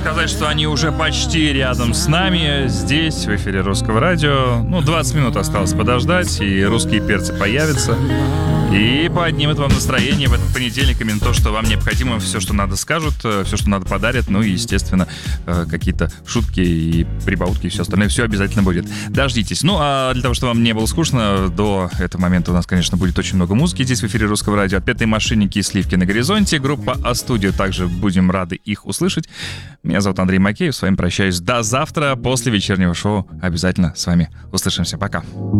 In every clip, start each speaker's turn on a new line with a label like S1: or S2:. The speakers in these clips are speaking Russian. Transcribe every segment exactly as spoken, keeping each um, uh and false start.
S1: сказать, что они уже почти рядом с нами, здесь, в эфире Русского радио. Ну, двадцать минут осталось подождать, и русские перцы появятся. И поднимет вам настроение в этот понедельник именно то, что вам необходимо, все, что надо, скажут, все, что надо, подарят. Ну и, естественно, какие-то шутки и прибаутки и все остальное. Все обязательно будет. Дождитесь. Ну, а для того, чтобы вам не было скучно, до этого момента у нас, конечно, будет очень много музыки здесь в эфире Русского радио. «Отпетые мошенники» и «Сливки на горизонте». Группа А-студио. Также будем рады их услышать. Меня зовут Андрей Макеев. С вами прощаюсь до завтра. После вечернего шоу обязательно с вами услышимся. Пока.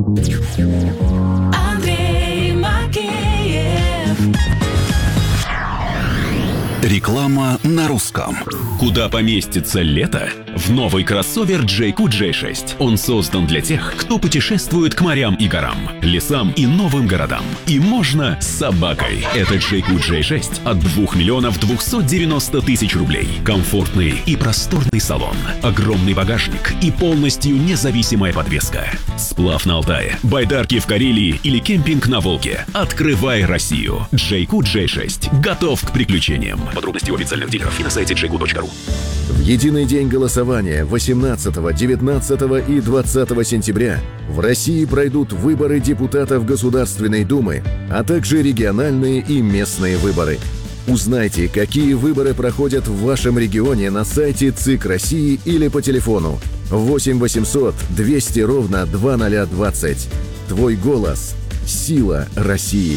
S2: Реклама на русском. Куда поместится лето? В новый кроссовер джей кью джей шесть. Он создан для тех, кто путешествует к морям и горам, лесам и новым городам. И можно с собакой. Это джей кью джей шесть от двух миллионов двухсот девяноста тысяч рублей. Комфортный и просторный салон, огромный багажник и полностью независимая подвеска. Сплав на Алтае, байдарки в Карелии или кемпинг на Волге. Открывай Россию. джей кью джей шесть готов к приключениям. Подробности у официальных дилеров и на сайте джей кью точка ру.
S3: В единый день голосования восемнадцатого, девятнадцатого и двадцатого сентября в России пройдут выборы депутатов Государственной Думы, а также региональные и местные выборы. Узнайте, какие выборы проходят в вашем регионе на сайте ЦИК России или по телефону восемь восемьсот двести ровно двадцать двадцать. Твой голос – сила России.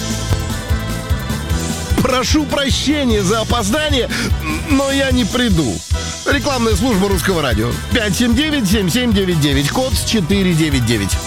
S4: Прошу прощения за опоздание, но я не приду. Рекламная служба Русского радио. пять семь девять семь семь девять девять, код четыре девять девять.